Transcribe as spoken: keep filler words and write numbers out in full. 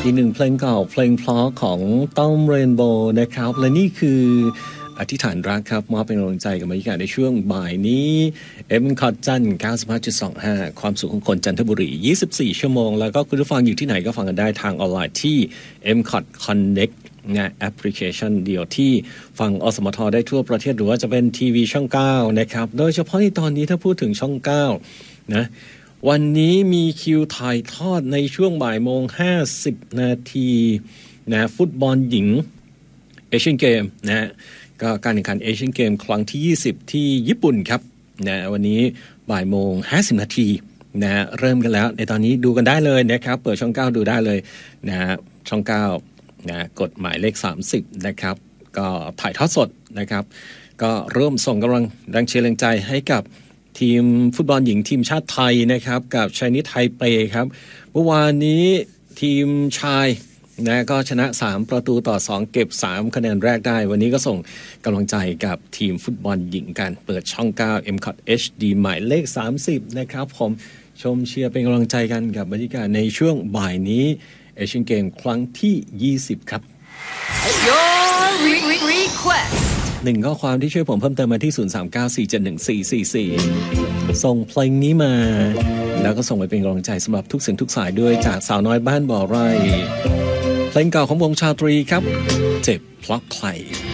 อีกหนึ่งเพลงเก่าเพลงเพราะของต้อมเรนโบว์นะครับและนี่คืออธิษฐานรักครับมอบเป็นกำลังใจกับบรรยากาศในช่วงบ่ายนี้เอ็มคอร์ดจัน เก้าสิบห้าจุดสองห้า ความสุขของคนจันทบุรียี่สิบสี่ชั่วโมงแล้วก็คุณผู้ฟังอยู่ที่ไหนก็ฟังกันได้ทางออนไลน์ที่ เอ็ม คอร์ด Connect นะแอปพลิเคชันเดียวที่ฟังอสมทได้ทั่วประเทศหรือว่าจะเป็นทีวีช่องเก้านะครับโดยเฉพาะในตอนนี้ถ้าพูดถึงช่องเก้านะวันนี้มีคิวถ่ายทอดในช่วงบ่ายโมงห้าสิบนาทีนะฟุตบอลหญิงเอเชียนเกมนะก็การแข่งขันเอเชียนเกมครั้งที่ยี่สิบที่ญี่ปุ่นครับนะวันนี้บ่ายโมงห้าสิบนาทีนะเริ่มกันแล้วในตอนนี้ดูกันได้เลยนะครับเปิดช่องเก้าดูได้เลยนะช่องเก้านะกดหมายเลขสามสิบนะครับก็ถ่ายทอดสดนะครับก็เริ่มส่งกำลังแรงเชียร์แรงใจให้กับทีมฟุตบอลหญิงทีมชาติไทยนะครับกับไชนีสไทเปครับเมื่อวานนี้ทีมชายนะก็ชนะสามประตูต่อสองเก็บสามคะแนนแรกได้วันนี้ก็ส่งกำลังใจกับทีมฟุตบอลหญิงกันเปิดช่องเก้า เอ็ม คอร์ด เอช ดี หมายเลขสามสิบนะครับผมชมเชียร์เป็นกำลังใจกันกับบรรยากาศในช่วงบ่ายนี้เอเชียนเกมครั้งที่ยี่สิบครับ Your request หนึ่งข้อความที่ช่วยผมเพิ่มเติมมาที่ศูนย์ สาม เก้า สี่ เจ็ด หนึ่ง สี่ สี่ สี่ส่งเพลงนี้มาแล้วก็ส่งไปเป็นกำลังใจสำหรับทุกเสียงทุกสายด้วยจากสาวน้อยบ้านบ่อไร่เพลงเก่าของวงชาตรีครับเจ็บเพราะใคร